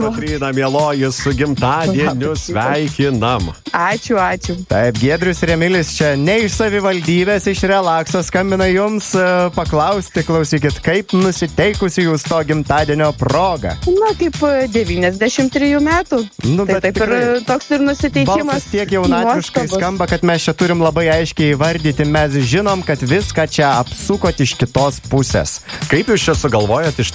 Kotryna, mieloji, su gimtadieniu sveikinam. Ačiū. Taip, Giedrius ir Emilis čia ne iš savivaldybės, iš Relakso skambina jums paklausti, klausykit, kaip nusiteikusi jūs to gimtadienio proga? Na, kaip 93 metų. Tai taip ir toks ir nusiteikimas. Balsas tiek jaunatviškai skamba, kad mes čia turim labai aiškiai įvardyti. Mes žinom, kad viską čia apsukot iš kitos pusės. Kaip jūs čia sugalvojat iš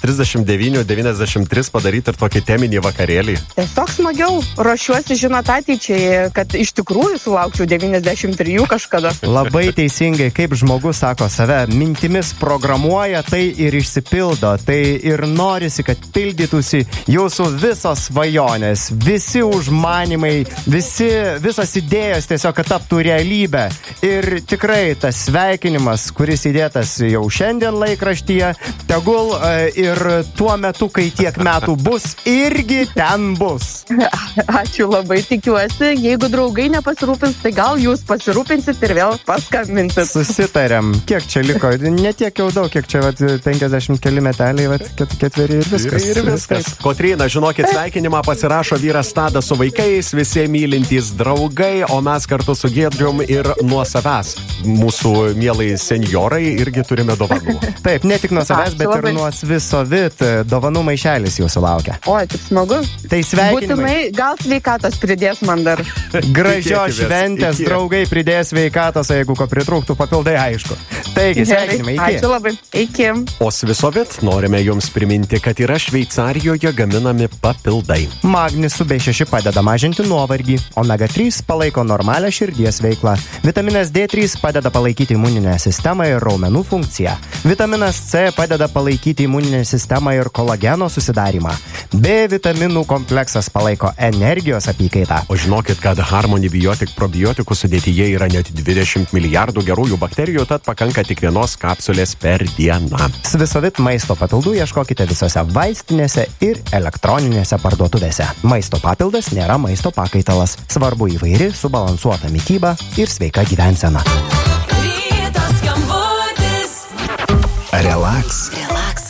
39-93 padaryti ir tokį teminį vakarėlį? Tiesiog smagiau. Ruošiuosi, žinot, ateičiai, kad iš tikrųjų sulaukčiau 93 kažkada. Labai teisingai, kaip žmogus sako save, mintimis programuoja, tai ir išsipildo. Tai ir norisi, kad pildytųsi jūsų visos svajonės, visi užmanimai, visos idėjos tiesiog, kad taptų realybę. Ir tikrai tas sveikinimas, kuris įdėtas jau šiandien laikraštyje, tegul ir tuo metu, kai tiek metų bus, irgi ten bus. Ačiū labai, tikiuosi. Jeigu draugai nepasirūpins, tai gal jūs pasirūpinsit ir vėl paskambinsit. Susitarėm. Kiek čia liko? Ne tiek jau daug, kiek čia 50 keli meteliai, 4 ir viskas. Kotryna, žinokit, sveikinimą pasirašo vyras Tadas su vaikais, visi mylintys draugai, o mes kartu su Giedrium ir nuo savęs. Mūsų mielai senjorai irgi turime dovanų. Taip, ne tik nuo savęs, bet ir nuo Svisovit dovanų maišelis jūsų laukia. Oi, taip smagu. Tai sveikinimai. Būtinai, gal sveikatos pridės man dar. Gražios šventės, draugai pridės sveikatos, jeigu ko pritrūktų, papildai aišku. Taigi, sveikinimai, iki. Ačiū labai, iki. O Svisovit norime jums priminti, kad yra Šveicarijoje gaminami papildai. Magnis su B6 padeda mažinti nuovargį, omega 3 palaiko normalią širdies veiklą, vitaminas D3 padeda palaikyti imuninę sistemą ir raumenų funkciją, vitaminas C padeda palaikyti imuninę sistemą ir kolageno susidarimą, B vitaminų kompleksas palaiko energijos apykaitą. O žinokit, kad Harmony Biotic probiotikų sudėtyje yra net 20 milijardų gerųjų bakterijų, tad pakanka tik vienos kapsulės per dieną. Svisovit maisto papildų ieškokite visose vaistinėse ir elektroninėse parduotuvėse. Maisto papildas nėra maisto pakaitalas. Svarbu įvairi, subalansuota mityba ir sveika gyvensena. Relax.